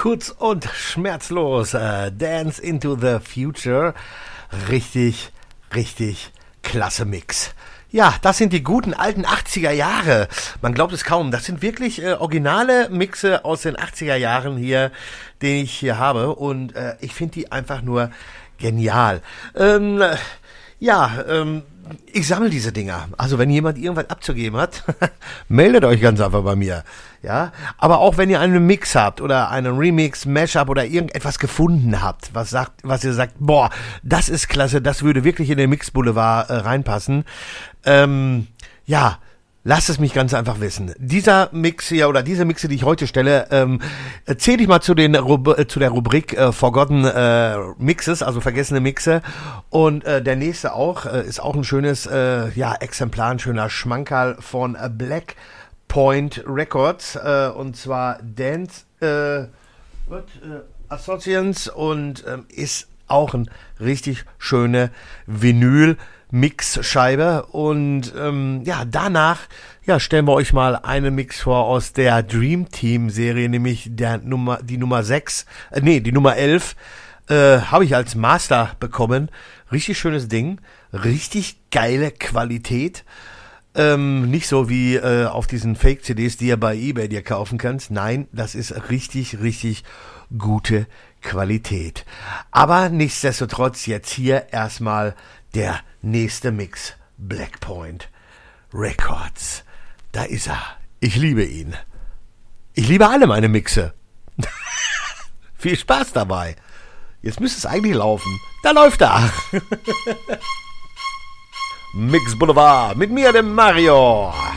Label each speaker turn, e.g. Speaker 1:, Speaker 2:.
Speaker 1: kurz und schmerzlos. Dance into the Future. Richtig, richtig klasse Mix. Ja, das sind die guten alten 80er Jahre. Man glaubt es kaum. Das sind wirklich originale Mixe aus den 80er Jahren hier, den ich hier habe. Und ich finde die einfach nur genial. Ich sammle diese Dinger. Also wenn jemand irgendwas abzugeben hat, meldet euch ganz einfach bei mir. Ja, aber auch wenn ihr einen Mix habt oder einen Remix, Mashup oder irgendetwas gefunden habt, was ihr sagt, boah, das ist klasse, das würde wirklich in den Mix Boulevard reinpassen. Lasst es mich ganz einfach wissen. Dieser Mix hier oder diese Mixe, die ich heute stelle, zähle ich mal zu der Rubrik Forgotten Mixes, also vergessene Mixe. Und der nächste auch, ist auch ein schönes Exemplar, ein schöner Schmankerl von Black Point Records, und zwar Dance Associates, und ist auch ein richtig schöne Vinyl-Mix-Scheibe. Und danach stellen wir euch mal einen Mix vor aus der Dream Team-Serie, nämlich die Nummer 11. Habe ich als Master bekommen. Richtig schönes Ding, richtig geile Qualität. Nicht so wie auf diesen Fake-CDs, die ihr bei eBay dir kaufen kannst. Nein, das ist richtig, richtig gute Qualität. Aber nichtsdestotrotz jetzt hier erstmal der nächste Mix. Black Point Records. Da ist er. Ich liebe ihn. Ich liebe alle meine Mixe. Viel Spaß dabei. Jetzt müsste es eigentlich laufen. Da läuft er. Mix Boulevard mit mir, dem Mario.